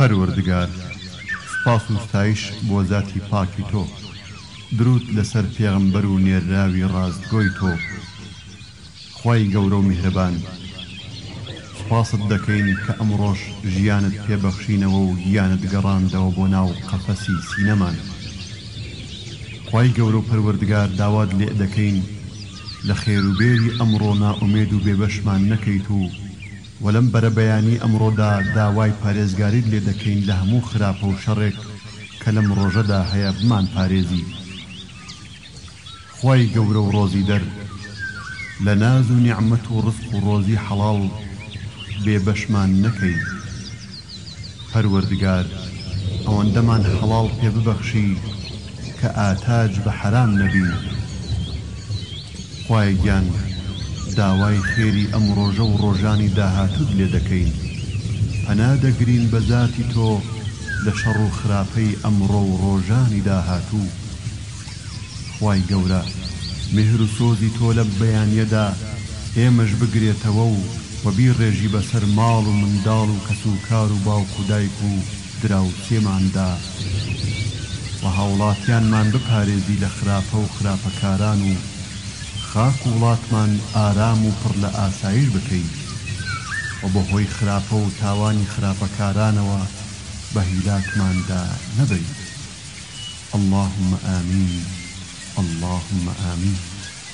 پەروەردگار، سپاس و ستایش بۆ ذاتی پاکی تۆ، درود لەسەر پێغەمبەر و نێراوی ڕاستگۆی تۆ. خوای گەورە و میهرەبان، سپاست دەکەین کە ئەمڕۆژ ژیانت پێبەخشینەوە و گیانت گەڕاندەوە بۆ ناو قەفەسی سینەمان. خوای گەورە و پەروەردگار، داوات لێ دەکەین لە خێروبێری ئەمڕۆ نائومێد و بێبەشمان نەکەیت و وەلەم بەرەبەیانی ئەمڕۆدا داوای پارێزگاریت لێ دەکەین لە هەموو خراپە و شەڕێک کە لەم ڕۆژەدا هەیە بمان پارێزی. خوای گەورە و ڕۆزی دەر، لە ناز و نیعمەت و ڕزق و ڕۆزی حەڵاڵ بێبەشمان نەکەی. پەروەردگار، ئەوەندەمان حەڵاڵ پێ ببەخشی کە ئاتاج بە حەرام نەبی. خوای گیان، داوای خێری ئەم ڕۆژە و ڕۆژانی داهاتوت لێ دەکەین. پەنا دەگرین بە ذاتی تۆ لە شەڕ و خراپەی ئەمڕۆ و ڕۆژانی داهاتوو. خوای گەورە، میهر و سۆزی تۆ لە بەیانیەدا ئێمەش بگرێتەوە و وەبیڕێژی بەسەر ماڵ و منداڵ و کەس و کار و باوک و دایک و دراوسێماندا و هاوڵاتیانمان بپارێزی لە خراپە و خراپەکاران و خاک و وڵاتمان ئارام و پڕ لە ئاسایش بکەی و بە هۆی خراپە و تاوانی خراپەکارانەوە بە هیلاکماندا نەبەی. اللهم آمین، اللهم آمین.